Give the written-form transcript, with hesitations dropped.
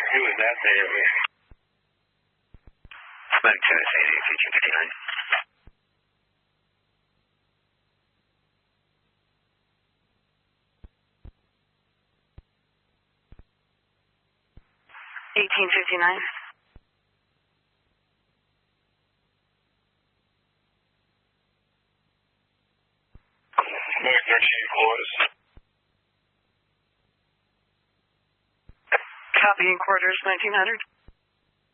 Who was that there? Smoke to us, 1859. 1859. North 13 quarters. Copy in quarters, 1900.